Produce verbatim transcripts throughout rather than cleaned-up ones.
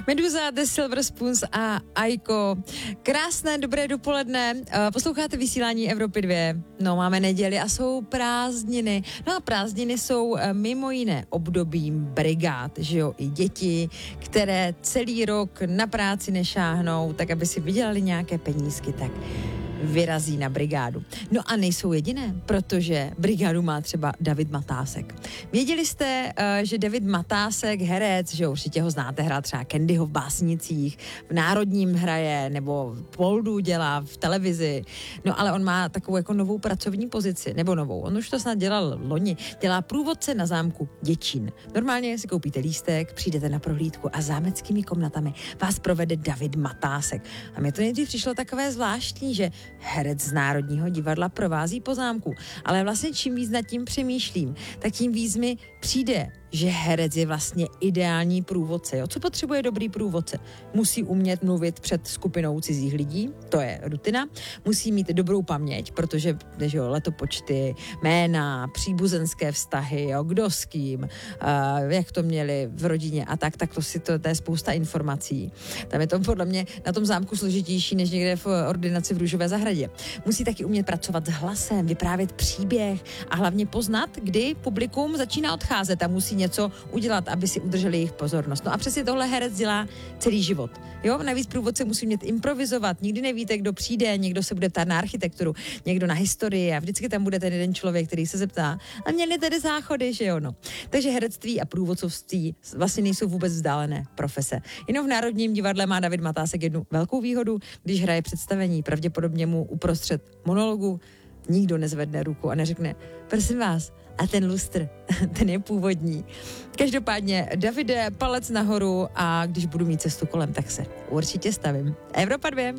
Meduza, The Silver Spoons a Aiko. Krásné, dobré dopoledne. Posloucháte vysílání Evropy dva. No, máme neděli a jsou prázdniny. No a prázdniny jsou mimo jiné obdobím brigád, že jo, i děti, které celý rok na práci nešáhnou, tak aby si vydělali nějaké penízky, tak vyrazí na brigádu. No a nejsou jediné, protože brigádu má třeba David Matásek. Věděli jste, že David Matásek, herec, že určitě ho znáte, hrát třeba Candyho v Básnicích, v Národním hraje, nebo Poldu dělá v televizi. No ale on má takovou jako novou pracovní pozici, nebo novou, on už to snad dělal loni, dělá průvodce na zámku Děčín. Normálně si koupíte lístek, přijdete na prohlídku a zámeckými komnatami vás provede David Matásek. A mě to nejdřív přišlo takové zvláštní, že herec z Národního divadla provází po zámku. Ale vlastně čím víc nad tím přemýšlím, tak tím víc mi přijde, že herec je vlastně ideální průvodce. Jo? Co potřebuje dobrý průvodce? Musí umět mluvit před skupinou cizích lidí, to je rutina. Musí mít dobrou paměť, protože že jo, letopočty, jména, příbuzenské vztahy, jo, kdo s kým, uh, jak to měli v rodině a tak, tak to, si to, to je spousta informací. Tam je to podle mě na tom zámku složitější, než někde v ordinaci v Růžové zahradě. Musí taky umět pracovat s hlasem, vyprávět příběh a hlavně poznat, kdy publikum začíná odcházet a musí něco udělat, aby si udrželi jejich pozornost. No a přesně tohle herec dělá celý život. Jo, navíc průvodce musí umět improvizovat. Nikdy nevíte, kdo přijde, někdo se bude ptát na architekturu, někdo na historii a vždycky tam bude ten jeden člověk, který se zeptá, a měli tady záchody, že jo, no. Takže herectví a průvodcovství vlastně nejsou vůbec vzdálené profese. Jenom v Národním divadle má David Matásek jednu velkou výhodu, když hraje představení, pravděpodobně mu uprostřed monologu nikdo nezvedne ruku a neřekne, prosím vás, a ten lustr, ten je původní. Každopádně, Davide, palec nahoru a když budu mít cestu kolem, tak se určitě stavím. Evropa dva.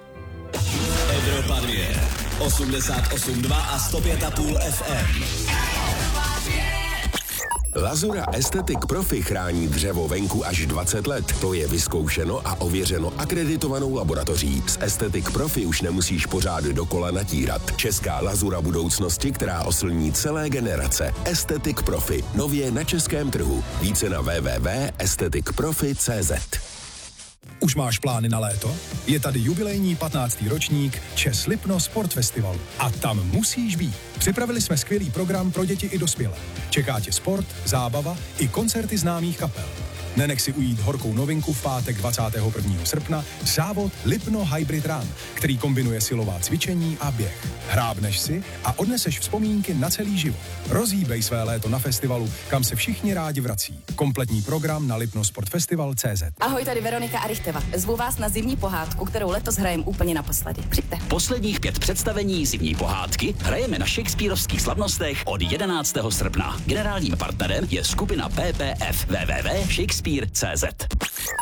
Evropa dva. osmdesát osm dva a sto pět a půl F M. Lazura Aesthetic Profi chrání dřevo venku až dvacet let. To je vyzkoušeno a ověřeno akreditovanou laboratoří. S Aesthetic Profi už nemusíš pořád dokola natírat. Česká lazura budoucnosti, která oslní celé generace. Aesthetic Profi. Nově na českém trhu. Více na w w w tečka aesthetic profi tečka c z. Už máš plány na léto? Je tady jubilejní patnáctý ročník Čes Lipno Sport Festival. A tam musíš být. Připravili jsme skvělý program pro děti i dospělé. Čeká tě sport, zábava i koncerty známých kapel. Nenech si ujít horkou novinku v pátek dvacátého prvního srpna, závod Lipno Hybrid Run, který kombinuje silová cvičení a běh. Hrábneš si a odneseš vzpomínky na celý život. Rozhýbej své léto na festivalu, kam se všichni rádi vrací. Kompletní program na lipnosportfestival tečka cé zet. Ahoj, tady Veronika Arichteva. Zvu vás na zimní pohádku, kterou letos hrajeme úplně naposledy. Přijďte. Posledních pět představení zimní pohádky hrajeme na Shakespearovských slavnostech od jedenáctého srpna. Generálním partnerem je skupina P P F w w w tečka shakespeare tečka cé zet.